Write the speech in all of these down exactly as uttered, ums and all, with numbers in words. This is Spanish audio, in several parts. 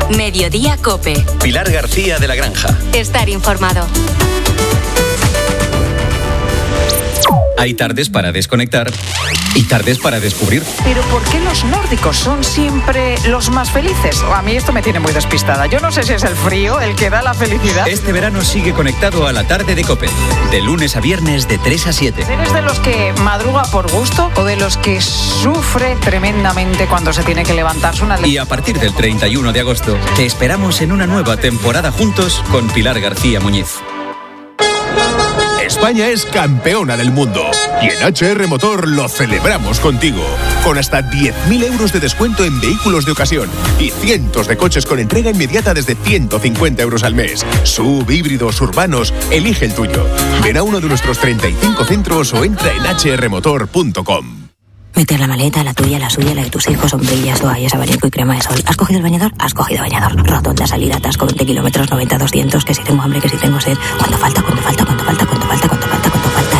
Mediodía COPE. Pilar García de la Granja. Estar informado. Hay tardes para desconectar y tardes para descubrir. Pero ¿por qué los nórdicos son siempre los más felices? A mí esto me tiene muy despistada. Yo no sé si es el frío el que da la felicidad. Este verano sigue conectado a la tarde de COPE. De lunes a viernes de tres a siete. ¿Eres de los que madruga por gusto o de los que sufre tremendamente cuando se tiene que levantarse una... Y a partir del treinta y uno de agosto te esperamos en una nueva temporada juntos con Pilar García Muñiz. España es campeona del mundo y en H R Motor lo celebramos contigo. Con hasta diez mil euros de descuento en vehículos de ocasión y cientos de coches con entrega inmediata desde ciento cincuenta euros al mes. Sub, híbridos, urbanos, elige el tuyo. Ven a uno de nuestros treinta y cinco centros o entra en hache erre motor punto com. Meter la maleta, la tuya, la suya, la de tus hijos, sombrillas, toallas, abanico y crema de sol. ¿Has cogido el bañador? Has cogido bañador. Rotonda, salida, atasco, veinte kilómetros, noventa, doscientos, que si tengo hambre, que si tengo sed. ¿Cuánto falta? ¿Cuánto falta? ¿Cuánto falta? ¿Cuánto falta? ¿Cuánto falta? ¿Cuánto falta?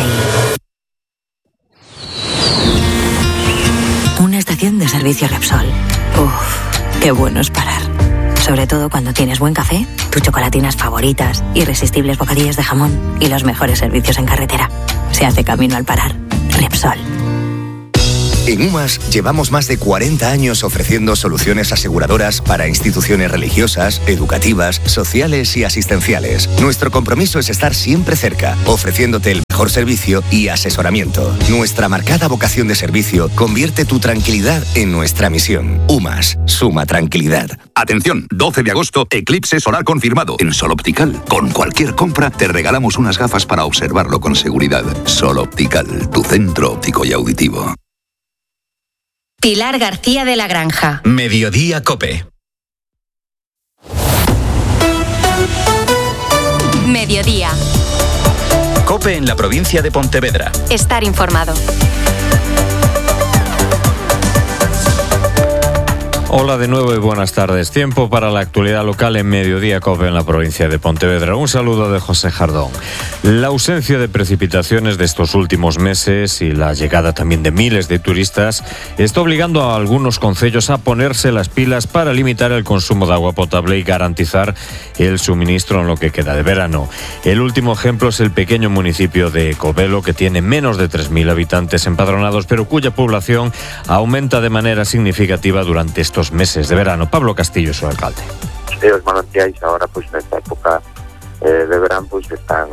Y... una estación de servicio Repsol. Uff, qué bueno es parar. Sobre todo cuando tienes buen café, tus chocolatinas favoritas, irresistibles bocadillos de jamón y los mejores servicios en carretera. Se hace camino al parar. Repsol. En UMAS llevamos más de cuarenta años ofreciendo soluciones aseguradoras para instituciones religiosas, educativas, sociales y asistenciales. Nuestro compromiso es estar siempre cerca, ofreciéndote el mejor servicio y asesoramiento. Nuestra marcada vocación de servicio convierte tu tranquilidad en nuestra misión. UMAS, suma tranquilidad. Atención, doce de agosto, eclipse solar confirmado en Sol Optical. Con cualquier compra te regalamos unas gafas para observarlo con seguridad. Sol Optical, tu centro óptico y auditivo. Pilar García de la Granja. Mediodía COPE. Mediodía. COPE en la provincia de Pontevedra. Estar informado. Hola de nuevo y buenas tardes. Tiempo para la actualidad local en Mediodía COPE en la provincia de Pontevedra. Un saludo de José Jardón. La ausencia de precipitaciones de estos últimos meses y la llegada también de miles de turistas está obligando a algunos concellos a ponerse las pilas para limitar el consumo de agua potable y garantizar el suministro en lo que queda de verano. El último ejemplo es el pequeño municipio de Covelo, que tiene menos de tres mil habitantes empadronados, pero cuya población aumenta de manera significativa durante estos meses de verano. Pablo Castillo, su alcalde. Os manantiais ahora, pois, nesta época eh, de verán, pois, están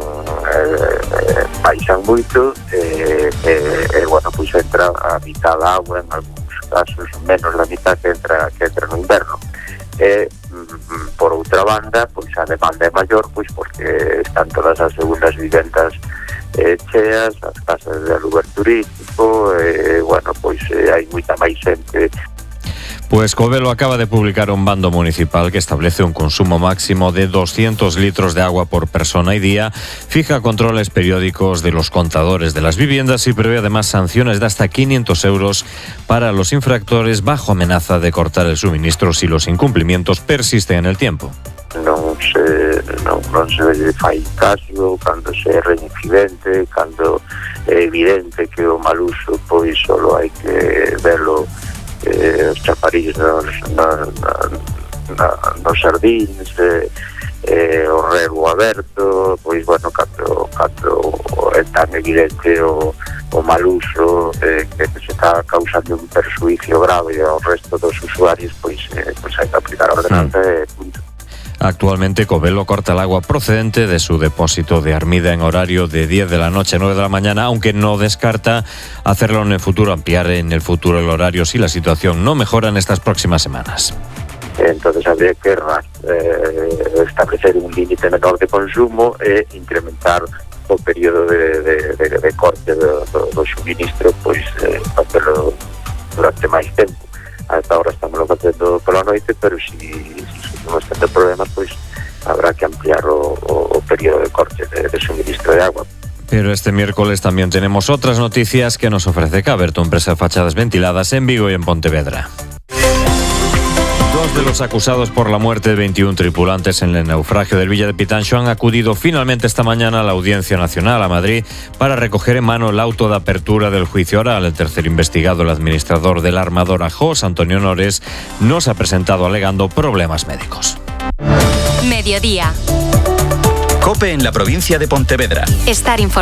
eh, baixan moito e, eh, eh, bueno, pois entra a mitad da agua, en algúns casos menos da mitad que entra, que entra no inverno. E, mm, por outra banda, pois a demanda é maior, pois porque están todas as segundas vivendas eh, cheas, as casas de aluguer turístico, e, eh, bueno, pois eh, hai moita máis xente. Pues Covelo acaba de publicar un bando municipal que establece un consumo máximo de doscientos litros de agua por persona y día, fija controles periódicos de los contadores de las viviendas y prevé además sanciones de hasta quinientos euros para los infractores bajo amenaza de cortar el suministro si los incumplimientos persisten en el tiempo. Non se, non, non se fai caso cando se é reincidente, cando é evidente que o mal uso pois solo hai que verlo eh, os chaparís nos, na, na, na, nos sardins, eh, eh, o rego aberto, pois, bueno, cando, cando é tan evidente o, o mal uso eh, que se está causando un perjuicio grave ao resto dos usuarios, pois, eh, pois hai que aplicar a ordenanza mm. e punto. Actualmente Covelo corta el agua procedente de su depósito de Armida en horario de diez de la noche a nueve de la mañana, aunque no descarta hacerlo en el futuro, ampliar en el futuro el horario si la situación no mejora en estas próximas semanas. Entonces habría que eh, establecer un límite menor de consumo e incrementar o período de, de, de, de corte do, do, do suministro, pois eh, facelo durante máis tempo. Hasta ahora estamos facendo pola noite, pero si, si seguimos tendo problemas, pois habrá que ampliar o, o, o período de corte de, de suministro de agua. Pero este miércoles también tenemos otras noticias que nos ofrece Caberto, empresa de fachadas ventiladas en Vigo y en Pontevedra. Dos de los acusados por la muerte de veintiún tripulantes en el naufragio del Villa de Pitanxo han acudido finalmente esta mañana a la Audiencia Nacional a Madrid para recoger en mano el auto de apertura del juicio oral. El tercer investigado, el administrador de la armadora Jos, Antonio Nores, no se ha presentado alegando problemas médicos. Mediodía. COPE en la provincia de Pontevedra. Estar informado.